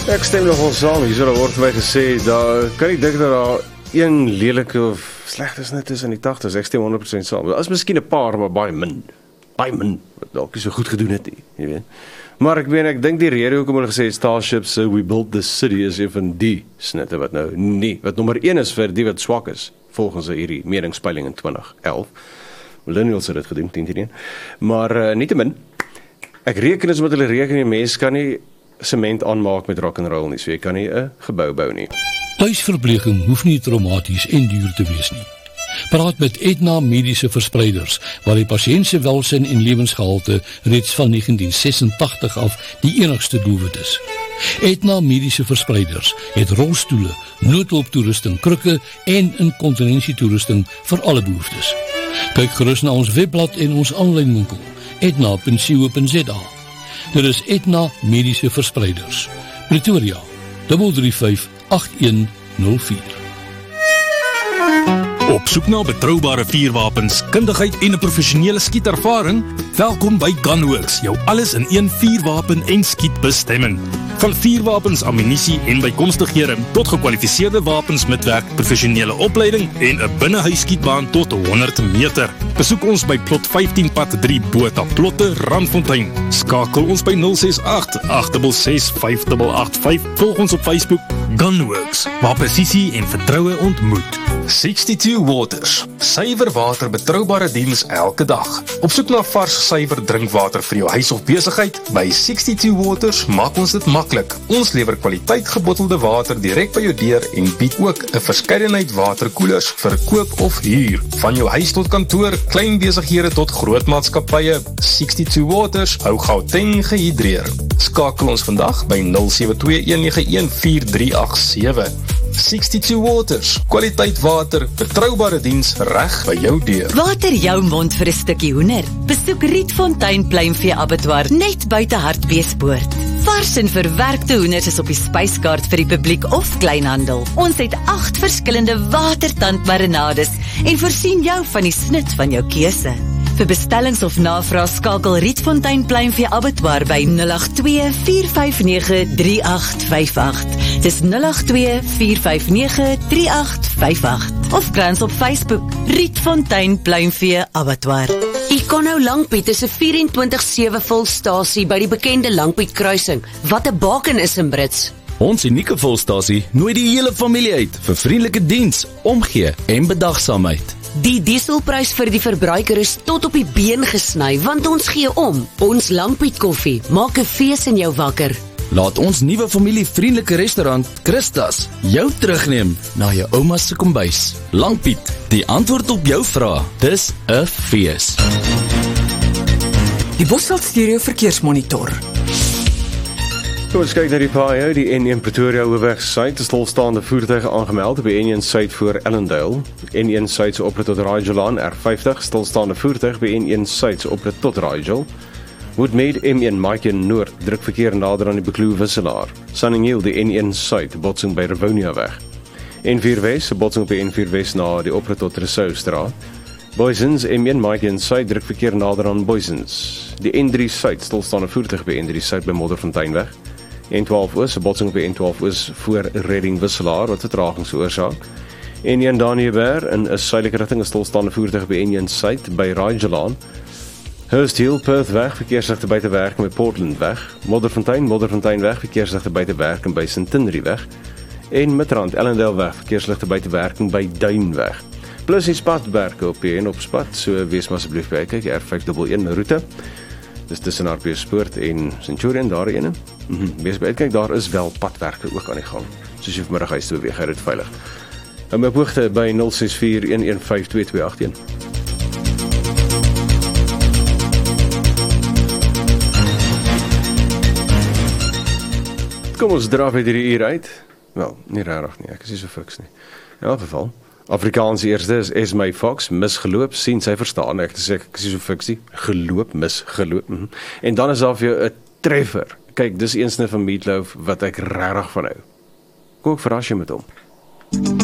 Ek stem nogal saam, hier daar word my gesê, daar kan ek dink dat daar een lelike of slegte snit is in die 80s, ek stem 100% saam. Daar is miskien 'n paar, maar baie min, wat dalk nie so goed gedoen het nie, jy weet. Maar ek dink die rede hoekom hulle gesê het, Starships, we built the city, is een van die snitte wat nou nie, wat nommer 1 is vir die wat swak is, volgens hierdie meningspeiling in 2011. Millennials het dit gedoen, 10-1. Maar nietemin, ek reken is met hulle rekening, mens kan nie sement aanmaak met rock'n'roll nie, so jy kan nie 'n gebou bou nie. Tuisverpleging hoef nie traumaties en duur te wees nie. Praat met Aetna Mediese Verspreiders, waar die pasiënt se welsyn en lewensgehalte reeds van 1986 af die enigste doelwit is. Aetna Mediese Verspreiders het rolstoele, noodhulptoerusting, krukke en inkontinensietoerusting vir alle behoeftes. Kyk gerus na ons webblad en ons aanlyn winkel, etna.co.za. Dit is Aetna Mediese Verspreiders, Pretoria, 3358104. Op soek na betroubare vuurwapens, kundigheid en 'n professionele skietervaring? Welkom by Gunworks, jou alles in een vuurwapen en skietbestemming. Van vuurwapens, ammunisie en bykomstighede tot gekwalifiseerde wapens met werk, professionele opleiding en 'n binnehuisskietbaan tot 100 meter. Besoek ons by plot 15 pad 3 Botha Plotte, Randfontein. Skakel ons by 068-866-5885. Volg ons op Facebook Gunworks, waar presisie en vertroue ontmoet. 62 Waters, suiwer water, betroubare diens elke dag. Op soek na vars, suiwer drinkwater vir jou huis of besigheid? By 62 Waters maak ons dit maklik. Ons lewer kwaliteit gebottelde water direk by jou deur en bied ook 'n verskeidenheid waterkoelers vir koop of huur. Van jou huis tot kantoor, klein besighede tot groot maatskappye, 62 Waters hou Gauteng gehidreer. Skakel ons vandag by 0721914387. 62 Waters, kwaliteit water, betroubare diens reg by jou deur. Water jou mond vir 'n stukkie hoender. Besoek Rietfontein Pluimvee Abattoir net buite Hartbeespoort. Vars en verwerkte hoenders is op die spyskaart vir die publiek of kleinhandel. Ons het 8 verskillende watertandmarinades en voorsien jou van die snit van jou keuse. Vir bestellings of navraag skakel Rietfontein Pluimvee Abattoir by 082-459-3858. Dis 082-459-3858. Of krans op Facebook, Rietfontein Pluimvee Abattoir. Econo Langpiet is 'n 24/7 volstasie by die bekende Langpiet kruising, wat 'n baken is in Brits. Ons unieke volstasie nooi die hele familie uit vir vriendelike diens, omgee en bedagsaamheid. Die dieselprys vir die verbruiker is tot op die been gesny, want ons gee om. Ons Langpiet koffie maak 'n fees in jou wakker. Laat ons nuwe familievriendelike restaurant, Christas, jou terugneem na jou ouma se kombuis. Langpiet, die antwoord op jou vraag. Dis 'n fees. Die Bosveld Stereo Verkeersmonitor. Kom ons kyk na die paaie, die N1 Pretoria Hoofweg Suid, stilstaande voertuie aangemeld op die N1 Suid voor Ellendale, N1 Suid se oprit tot Rajalaan, R50, stilstaande voertuig by N1 Suid se oprit tot Rajal, Woodmead M1 Maiken Noord, druk verkeer nader aan die Bekloo Wisselaar, Sunninghill die N1 Suid, botsing by Rivonia weg, N4 Wes, botsing op die N4 Wes na die oprit tot Rousseaustraat, Boysens M1 Maiken Suid, druk verkeer nader aan Boysens, die N3 Suid, stilstaande voertuig by N3 Suid by Modderfontein weg, N12 Oos, 'n botsing op die N12 Oos voor Redding Wisselaar wat vertragings veroorsaak. N1 Daniëberg in 'n suidelike rigting, 'n stilstaande voertuig by N1 Suid by Rajalaan. Hurst Hill Perth weg, verkeersligte buite werking by Portland weg. Modderfontein weg, verkeersligte buite werking by Centenary weg. En Midrand Ellendale weg, verkeersligte buite werking by Duin weg. Plus die spatwerke op die en op spat, so wees maar asseblief by kyk, R511 roete. Dis tussen Hartbeespoort en Centurion, daar ene. Wees by uitkyk, daar is wel padwerke ook aan die gang. Soos jy vanmiddag huis te beweeg, hy dit veilig. Hou my op hoogte by 064-115-2281. Kom ons draf uit hierdie uur uit. Wel, nie rarig nie, ek is nie so fiks nie. In elk geval, Afrikaans eerste is Esme Fox, misgeloop, sien sy verstaan, ek sê ek is nie so fiks nie, geloop, misgeloop. En dan is daar vir jou 'n treffer. Kyk, dis een snit van Meatloaf wat ek rarig van hou. Kom ek verras jy met hom.